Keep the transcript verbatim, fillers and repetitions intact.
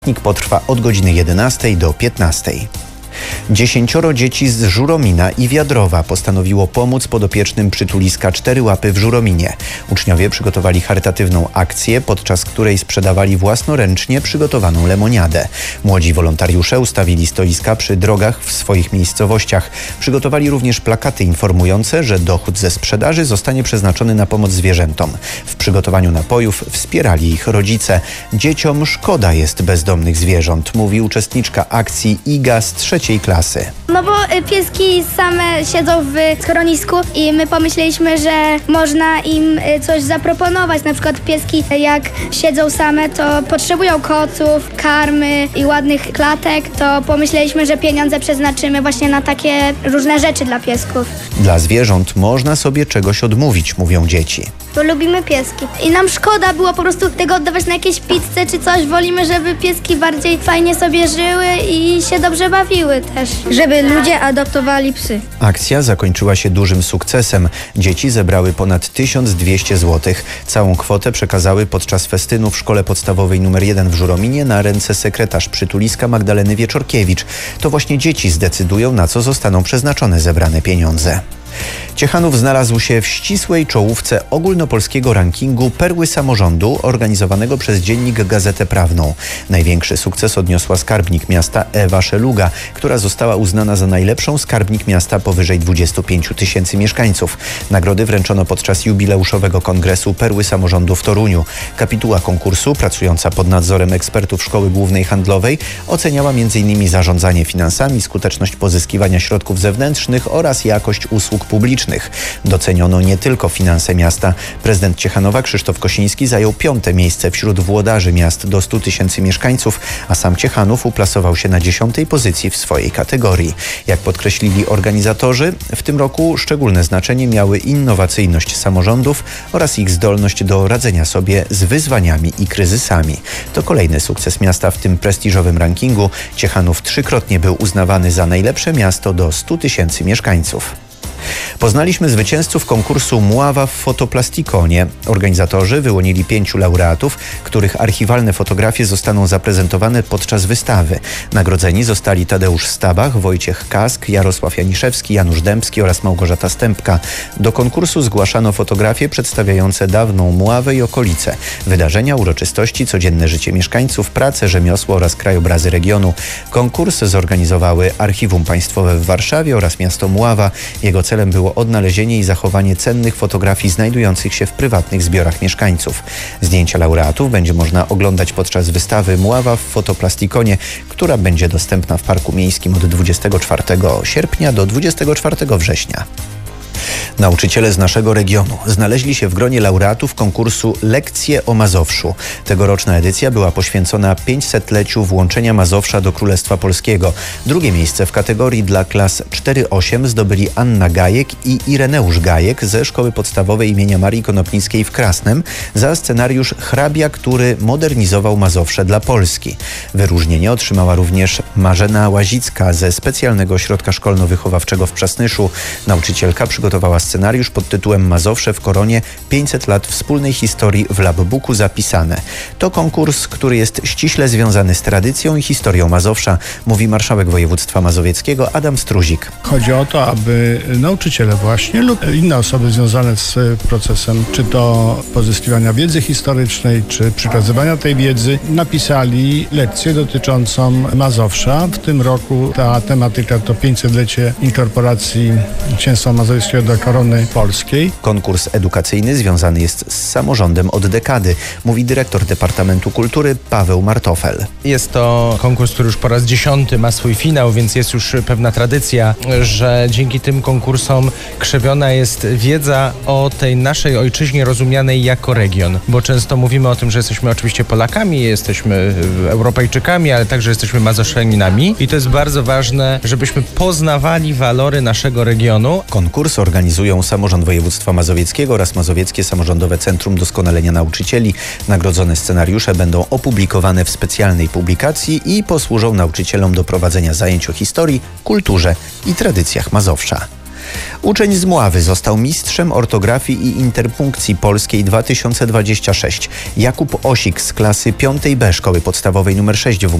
Potrwa od godziny jedenastej do piętnastej. Dziesięcioro dzieci z Żuromina i Wiadrowa postanowiło pomóc podopiecznym przytuliska Cztery Łapy w Żurominie. Uczniowie przygotowali charytatywną akcję, podczas której sprzedawali własnoręcznie przygotowaną lemoniadę. Młodzi wolontariusze ustawili stoiska przy drogach w swoich miejscowościach. Przygotowali również plakaty informujące, że dochód ze sprzedaży zostanie przeznaczony na pomoc zwierzętom. W przygotowaniu napojów wspierali ich rodzice. Dzieciom szkoda jest bezdomnych zwierząt, mówi uczestniczka akcji Iga z trzeciej klasy. No bo pieski same siedzą w schronisku i my pomyśleliśmy, że można im coś zaproponować. Na przykład pieski jak siedzą same, to potrzebują koców, karmy i ładnych klatek. To pomyśleliśmy, że pieniądze przeznaczymy właśnie na takie różne rzeczy dla piesków. Dla zwierząt można sobie czegoś odmówić, mówią dzieci. Bo lubimy pieski. I nam szkoda było po prostu tego oddawać na jakieś pizze czy coś. Wolimy, żeby pieski bardziej fajnie sobie żyły i się dobrze bawiły też. Żeby ludzie adoptowali psy. Akcja zakończyła się dużym sukcesem. Dzieci zebrały ponad tysiąc dwieście złotych. Całą kwotę przekazały podczas festynu w szkole podstawowej numer jeden w Żurominie na ręce sekretarz przytuliska Magdaleny Wieczorkiewicz. To właśnie dzieci zdecydują, na co zostaną przeznaczone zebrane pieniądze. Ciechanów znalazł się w ścisłej czołówce ogólnopolskiego rankingu Perły Samorządu organizowanego przez dziennik Gazetę Prawną. Największy sukces odniosła skarbnik miasta Ewa Szeluga, która została uznana za najlepszą skarbnik miasta powyżej dwudziestu pięciu tysięcy mieszkańców. Nagrody wręczono podczas jubileuszowego kongresu Perły Samorządu w Toruniu. Kapituła konkursu, pracująca pod nadzorem ekspertów Szkoły Głównej Handlowej, oceniała między innymi zarządzanie finansami, skuteczność pozyskiwania środków zewnętrznych oraz jakość usług publicznych. Doceniono nie tylko finanse miasta. Prezydent Ciechanowa Krzysztof Kosiński zajął piąte miejsce wśród włodarzy miast do stu tysięcy mieszkańców, a sam Ciechanów uplasował się na dziesiątej pozycji w swojej kategorii. Jak podkreślili organizatorzy, w tym roku szczególne znaczenie miały innowacyjność samorządów oraz ich zdolność do radzenia sobie z wyzwaniami i kryzysami. To kolejny sukces miasta w tym prestiżowym rankingu. Ciechanów trzykrotnie był uznawany za najlepsze miasto do stu tysięcy mieszkańców. Poznaliśmy zwycięzców konkursu Mława w Fotoplasticone. Organizatorzy wyłonili pięciu laureatów, których archiwalne fotografie zostaną zaprezentowane podczas wystawy. Nagrodzeni zostali Tadeusz Stabach, Wojciech Kask, Jarosław Janiszewski, Janusz Dębski oraz Małgorzata Stępka. Do konkursu zgłaszano fotografie przedstawiające dawną Mławę i okolice, wydarzenia, uroczystości, codzienne życie mieszkańców, pracę, rzemiosło oraz krajobrazy regionu. Konkurs zorganizowały Archiwum Państwowe w Warszawie oraz miasto Mława. Jego celem było odnalezienie i zachowanie cennych fotografii znajdujących się w prywatnych zbiorach mieszkańców. Zdjęcia laureatów będzie można oglądać podczas wystawy Mława w Fotoplasticone, która będzie dostępna w Parku Miejskim od dwudziestego czwartego sierpnia do dwudziestego czwartego września. Nauczyciele z naszego regionu znaleźli się w gronie laureatów konkursu Lekcje o Mazowszu. Tegoroczna edycja była poświęcona pięćsetleciu włączenia Mazowsza do Królestwa Polskiego. Drugie miejsce w kategorii dla klas cztery osiem zdobyli Anna Gajek i Ireneusz Gajek ze Szkoły Podstawowej imienia Marii Konopnickiej w Krasnem za scenariusz Hrabia, który modernizował Mazowsze dla Polski. Wyróżnienie otrzymała również Marzena Łazicka ze Specjalnego Ośrodka Szkolno-Wychowawczego w Przasnyszu. Nauczycielka przygotowała scenariusz pod tytułem Mazowsze w koronie pięćset lat wspólnej historii w Labbooku zapisane. To konkurs, który jest ściśle związany z tradycją i historią Mazowsza, mówi marszałek województwa mazowieckiego Adam Struzik. Chodzi o to, aby nauczyciele właśnie lub inne osoby związane z procesem, czy to pozyskiwania wiedzy historycznej, czy przekazywania tej wiedzy, napisali lekcję dotyczącą Mazowsza. W tym roku ta tematyka to pięćsetlecie inkorporacji Księstwa Mazowieckiego do Korony Polskiej. Konkurs edukacyjny związany jest z samorządem od dekady, mówi dyrektor Departamentu Kultury Paweł Martofel. Jest to konkurs, który już po raz dziesiąty ma swój finał, więc jest już pewna tradycja, że dzięki tym konkursom krzewiona jest wiedza o tej naszej ojczyźnie rozumianej jako region. Bo często mówimy o tym, że jesteśmy oczywiście Polakami, jesteśmy Europejczykami, ale także jesteśmy Mazowszaninami i to jest bardzo ważne, żebyśmy poznawali walory naszego regionu. Konkurs organizują Samorząd Województwa Mazowieckiego oraz Mazowieckie Samorządowe Centrum Doskonalenia Nauczycieli. Nagrodzone scenariusze będą opublikowane w specjalnej publikacji i posłużą nauczycielom do prowadzenia zajęć o historii, kulturze i tradycjach Mazowsza. Uczeń z Mławy został mistrzem ortografii i interpunkcji polskiej dwa tysiące dwudziesty szósty. Jakub Osik z klasy piątej B Szkoły Podstawowej nr sześć w